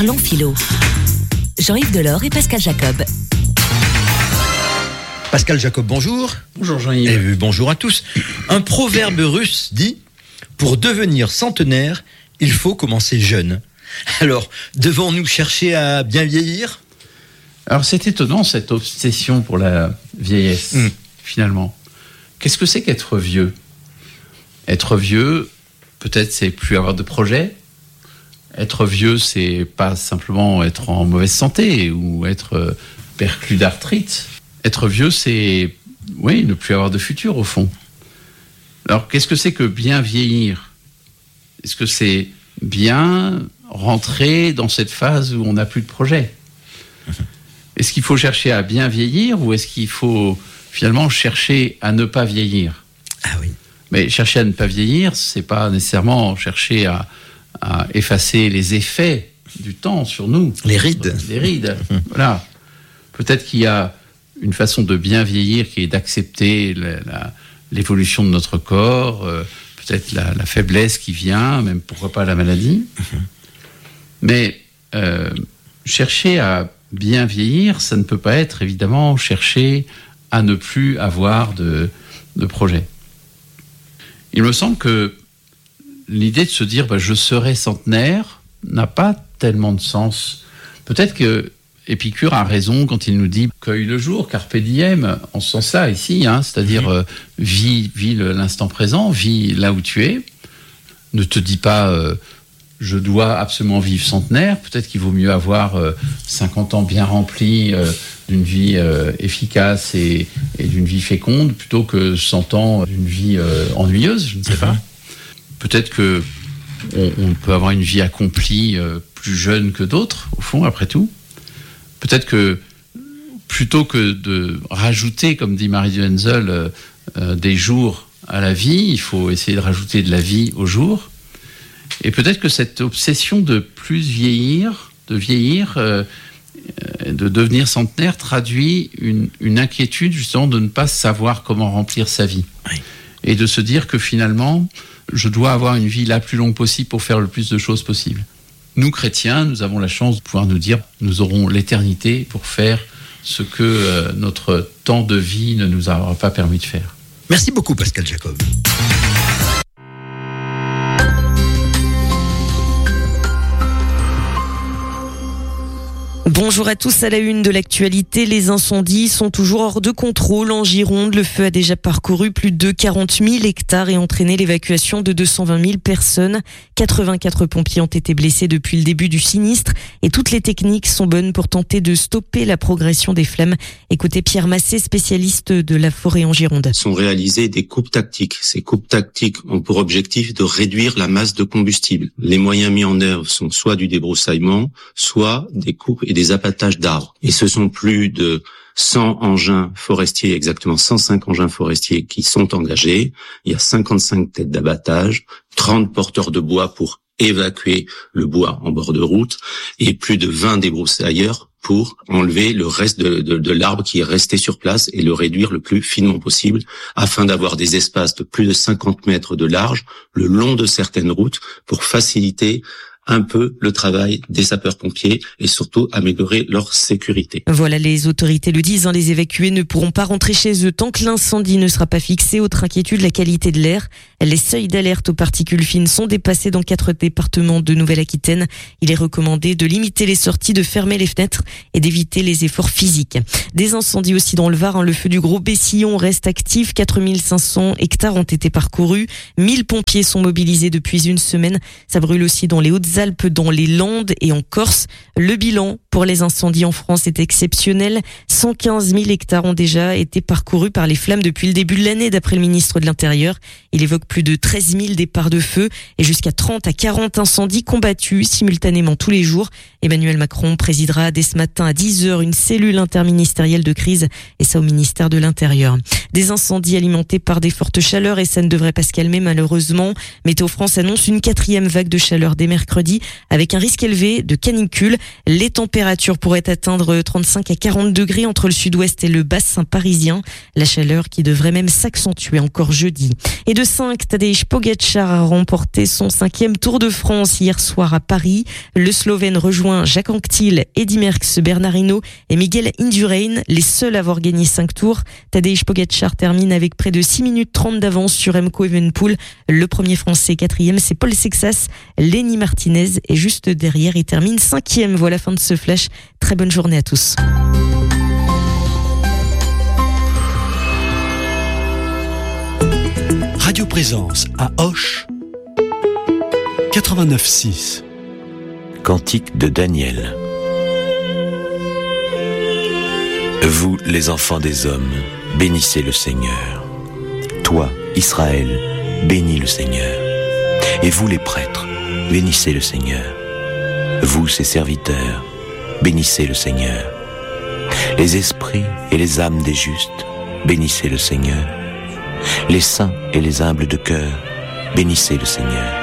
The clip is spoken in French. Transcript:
Parlons philo. Jean-Yves Delors et Pascal Jacob. Pascal Jacob, bonjour. Bonjour Jean-Yves. Et bonjour à tous. Un proverbe russe dit « Pour devenir centenaire, il faut commencer jeune ». Alors, devons-nous chercher à bien vieillir ? Alors c'est étonnant cette obsession pour la vieillesse, finalement. Qu'est-ce que c'est qu'être vieux ? Être vieux, peut-être c'est plus avoir de projets. Être vieux, c'est pas simplement être en mauvaise santé ou être perclus d'arthrite. Être vieux, c'est, ne plus avoir de futur, au fond. Alors, qu'est-ce que c'est que bien vieillir ? Est-ce que c'est bien rentrer dans cette phase où on n'a plus de projet ? Est-ce qu'il faut chercher à bien vieillir ou est-ce qu'il faut finalement chercher à ne pas vieillir ? Ah oui. Mais chercher à ne pas vieillir, c'est pas nécessairement chercher à effacer les effets du temps sur nous. Les rides. Voilà. Peut-être qu'il y a une façon de bien vieillir qui est d'accepter l'évolution de notre corps, peut-être la faiblesse qui vient, même pourquoi pas la maladie. Mais chercher à bien vieillir, ça ne peut pas être évidemment chercher à ne plus avoir de projet. Il me semble que l'idée de se dire je serai centenaire n'a pas tellement de sens. Peut-être que Épicure a raison quand il nous dit cueille le jour, carpe diem, en ce sens-là ici, c'est-à-dire vis l'instant présent, vis là où tu es. Ne te dis pas je dois absolument vivre centenaire. Peut-être qu'il vaut mieux avoir 50 ans bien remplis d'une vie efficace et d'une vie féconde plutôt que 100 ans d'une vie ennuyeuse, je ne sais pas. Peut-être que on peut avoir une vie accomplie plus jeune que d'autres, au fond, après tout. Peut-être que plutôt que de rajouter, comme dit Marie Duenzel, des jours à la vie, il faut essayer de rajouter de la vie aux jours. Et peut-être que cette obsession de plus vieillir, de devenir centenaire, traduit une inquiétude justement de ne pas savoir comment remplir sa vie. Oui. Et de se dire que finalement, je dois avoir une vie la plus longue possible pour faire le plus de choses possible. Nous, chrétiens, nous avons la chance de pouvoir nous dire nous aurons l'éternité pour faire ce que notre temps de vie ne nous aura pas permis de faire. Merci beaucoup, Pascal Jacob. Bonjour à tous, à la une de l'actualité, les incendies sont toujours hors de contrôle en Gironde. Le feu a déjà parcouru plus de 40 000 hectares et entraîné l'évacuation de 220 000 personnes. 84 pompiers ont été blessés depuis le début du sinistre et toutes les techniques sont bonnes pour tenter de stopper la progression des flammes. Écoutez Pierre Massé, spécialiste de la forêt en Gironde. Sont réalisées des coupes tactiques. Ces coupes tactiques ont pour objectif de réduire la masse de combustible. Les moyens mis en œuvre sont soit du débroussaillement, soit des coupes et des abattages d'arbres. Et ce sont plus de 100 engins forestiers, exactement 105 engins forestiers qui sont engagés. Il y a 55 têtes d'abattage, 30 porteurs de bois pour évacuer le bois en bord de route et plus de 20 débroussailleurs pour enlever le reste de l'arbre qui est resté sur place et le réduire le plus finement possible afin d'avoir des espaces de plus de 50 mètres de large le long de certaines routes pour faciliter un peu le travail des sapeurs-pompiers et surtout améliorer leur sécurité. Voilà, les autorités le disent, les évacués ne pourront pas rentrer chez eux tant que l'incendie ne sera pas fixé. Autre inquiétude, la qualité de l'air. Les seuils d'alerte aux particules fines sont dépassés dans 4 départements de Nouvelle-Aquitaine. Il est recommandé de limiter les sorties, de fermer les fenêtres et d'éviter les efforts physiques. Des incendies aussi dans le Var. Le feu du Gros Bessillon reste actif. 4500 hectares ont été parcourus. 1000 pompiers sont mobilisés depuis une semaine. Ça brûle aussi dans les Hautes-Alpes, dans les Landes et en Corse. Le bilan pour les incendies en France est exceptionnel. 115 000 hectares ont déjà été parcourus par les flammes depuis le début de l'année, d'après le ministre de l'Intérieur. Il évoque plus de 13 000 départs de feu et jusqu'à 30 à 40 incendies combattus simultanément tous les jours. Emmanuel Macron présidera dès ce matin à 10h une cellule interministérielle de crise, et ça au ministère de l'Intérieur. Des incendies alimentés par des fortes chaleurs et ça ne devrait pas se calmer malheureusement. Météo France annonce une 4e vague de chaleur dès mercredi. mercredi avec un risque élevé de canicule. Les températures pourraient atteindre 35 à 40 degrés entre le sud-ouest et le bassin parisien. La chaleur qui devrait même s'accentuer encore jeudi. Et de 5, Tadej Pogačar a remporté son 5e Tour de France hier soir à Paris. Le Slovène rejoint Jacques Anquetil, Eddy Merckx, Bernard Hinault et Miguel Indurain, les seuls à avoir gagné 5 tours. Tadej Pogačar termine avec près de 6 minutes 30 d'avance sur Remco Evenepoel. Le premier français 4e, c'est Paul Sexas. Lenny Martinez est juste derrière. Il termine 5e. Voilà, fin de ce flash. Très bonne journée à tous. Radio Présence à Auch 89.6. Cantique de Daniel. Vous, les enfants des hommes, bénissez le Seigneur. Toi, Israël, bénis le Seigneur. Et vous, les prêtres, bénissez le Seigneur. Vous, ses serviteurs, bénissez le Seigneur. Les esprits et les âmes des justes, bénissez le Seigneur. Les saints et les humbles de cœur, bénissez le Seigneur.